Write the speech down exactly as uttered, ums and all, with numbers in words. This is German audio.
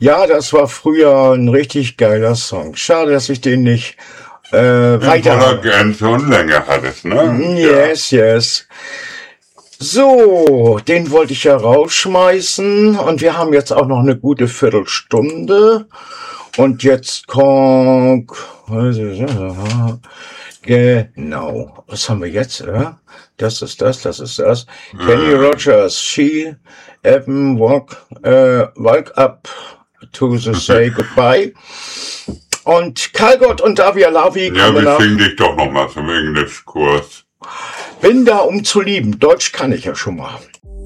Ja, das war früher ein richtig geiler Song. Schade, dass ich den nicht äh, weiter... Voller Gänze und Länge hat es, ne? Yes, ja. yes. So, den wollte ich ja rausschmeißen und wir haben jetzt auch noch eine gute Viertelstunde. Und jetzt kommt... Genau. Was haben wir jetzt? Äh? Das ist das, das ist das. Mhm. Kenny Rogers, She, Evan, walk, äh, walk up to the say goodbye. Und Kalgott und Davia Lavi ja, wir singen dich doch noch mal zum Englischkurs. Bin da um zu lieben. Deutsch kann ich ja schon mal.